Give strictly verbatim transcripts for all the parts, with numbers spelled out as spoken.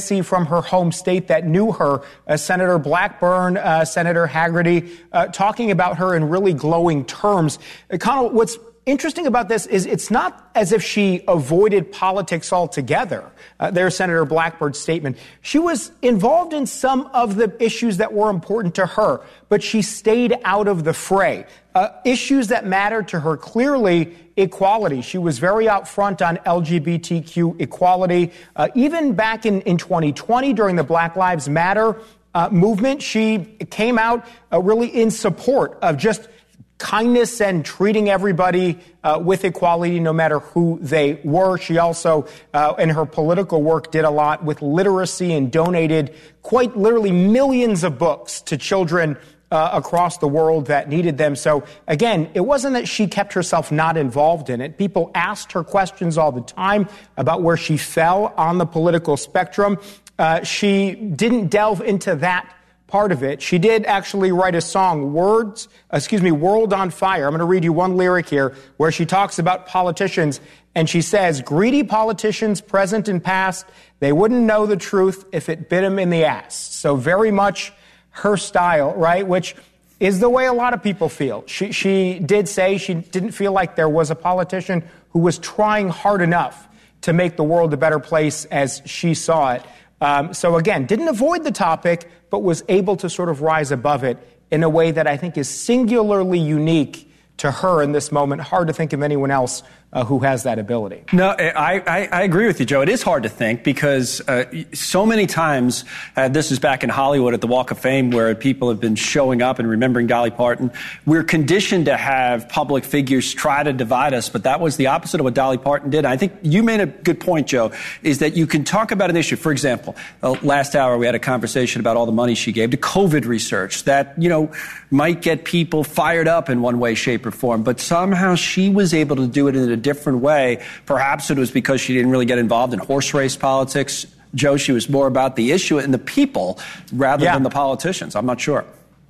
from her home state that knew her, uh, Senator Blackburn, uh, Senator Hagerty, uh, talking about her in really glowing terms. Uh, Connell, what's interesting about this is it's not as if she avoided politics altogether. Uh, there's Senator Blackbird's statement. She was involved in some of the issues that were important to her, but she stayed out of the fray. Uh, issues that mattered to her, clearly equality. She was very out front on L G B T Q equality. Uh, even back in, in twenty twenty during the Black Lives Matter uh, movement, she came out uh, really in support of just kindness and treating everybody uh, with equality, no matter who they were. She also, uh, in her political work, did a lot with literacy and donated quite literally millions of books to children uh, across the world that needed them. So, again, it wasn't that she kept herself not involved in it. People asked her questions all the time about where she fell on the political spectrum. Uh, she didn't delve into that part of it. She did actually write a song, Words, excuse me, World on Fire. I'm going to read you one lyric here where she talks about politicians, and she says, greedy politicians present and past, they wouldn't know the truth if it bit them in the ass. So very much her style, right, which is the way a lot of people feel. She, she did say she didn't feel like there was a politician who was trying hard enough to make the world a better place as she saw it. Um, so again, didn't avoid the topic, but was able to sort of rise above it in a way that I think is singularly unique to her in this moment. Hard to think of anyone else uh, who has that ability. No, I, I, I agree with you, Joe. It is hard to think because uh, so many times, uh, this is back in Hollywood at the Walk of Fame where people have been showing up and remembering Dolly Parton. We're conditioned to have public figures try to divide us, but that was the opposite of what Dolly Parton did. I think you made a good point, Joe, is that you can talk about an issue. For example, uh, last hour we had a conversation about all the money she gave to COVID research that, you know, might get people fired up in one way, shape, or form, but somehow she was able to do it in a different way. Perhaps it was because she didn't really get involved in horse race politics. Joe, she was more about the issue and the people rather yeah. than the politicians. I'm not sure.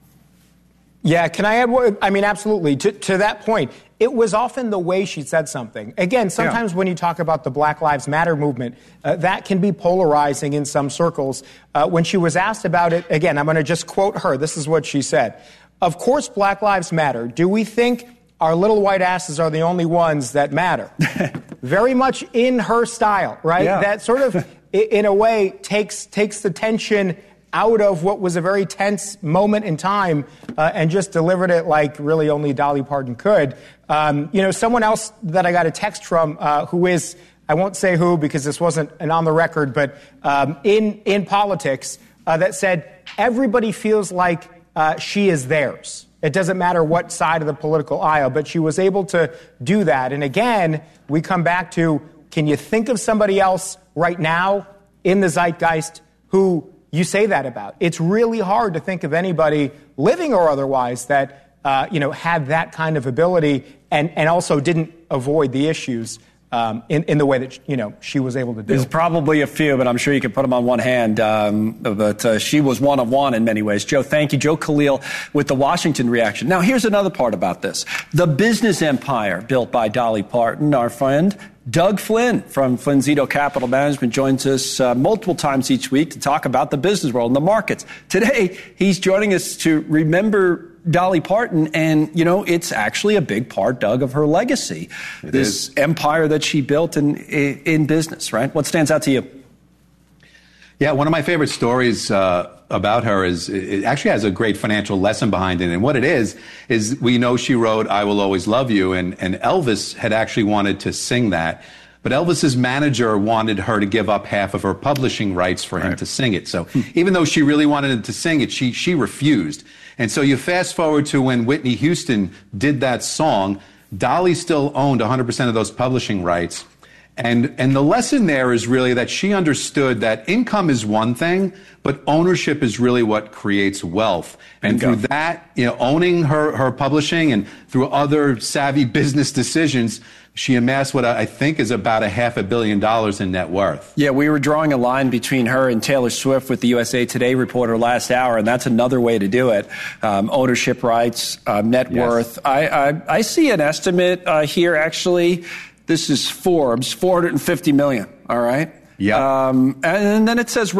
Yeah, can I add one? I mean, absolutely. To, to that point, it was often the way she said something. Again, sometimes yeah. when you talk about the Black Lives Matter movement, uh, that can be polarizing in some circles. Uh, when she was asked about it, again, I'm going to just quote her. This is what she said. Of course, Black Lives Matter. Do we think our little white asses are the only ones that matter? Very much in her style, right? Yeah. That sort of, in a way, takes takes the tension out of what was a very tense moment in time uh, and just delivered it like really only Dolly Parton could. Um, you know, someone else that I got a text from uh, who is, I won't say who because this wasn't an on the record, but um, in, in politics uh, that said everybody feels like uh, she is theirs. It doesn't matter what side of the political aisle, but she was able to do that. And again, we come back to, can you think of somebody else right now in the zeitgeist who you say that about? It's really hard to think of anybody, living or otherwise, that uh, you know had that kind of ability and, and also didn't avoid the issues um, in, in the way that you know she was able to do. There's probably a few, but I'm sure you can put them on one hand. Um, but uh, she was one of one in many ways. Joe, thank you. Joe Khalil with the Washington reaction. Now, here's another part about this. The business empire built by Dolly Parton, our friend Doug Flynn from Flynn Zito Capital Management joins us uh, multiple times each week to talk about the business world and the markets. Today, he's joining us to remember Dolly Parton, and, you know, it's actually a big part, Doug, of her legacy, it this is. empire that she built in, in business, right? What stands out to you? Yeah, one of my favorite stories uh, about her is it actually has a great financial lesson behind it. And what it is, is we know she wrote I Will Always Love You, and, and Elvis had actually wanted to sing that. But Elvis's manager wanted her to give up half of her publishing rights for him right. to sing it. So even though she really wanted to sing it, she, she refused. And so you fast forward to when Whitney Houston did that song, Dolly still owned one hundred percent of those publishing rights. And and the lesson there is really that she understood that income is one thing, but ownership is really what creates wealth. And Bingo. through that, you know, owning her, her publishing and through other savvy business decisions, she amassed what I think is about a half a billion dollars in net worth. Yeah, we were drawing a line between her and Taylor Swift with the U S A Today reporter last hour, and that's another way to do it. Um, ownership rights, uh, net yes. worth. I, I, I see an estimate uh, here, actually. This is Forbes, four hundred fifty million dollars, all right? Yeah. Um, and then it says